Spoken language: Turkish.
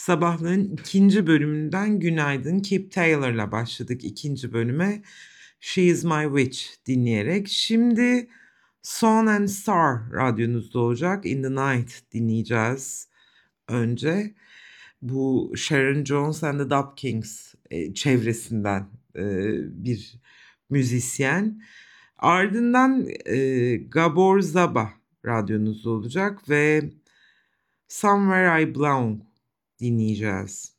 Sabahların ikinci bölümünden günaydın. Kip Taylor'la başladık ikinci bölüme. She is my witch dinleyerek. Şimdi Son and Star radyonuzda olacak. In the Night dinleyeceğiz önce. Bu Sharon Jones and the Dub Kings çevresinden bir müzisyen. Ardından Gabor Zaba radyonuzda olacak ve Somewhere I Belong dinleyeceğiz.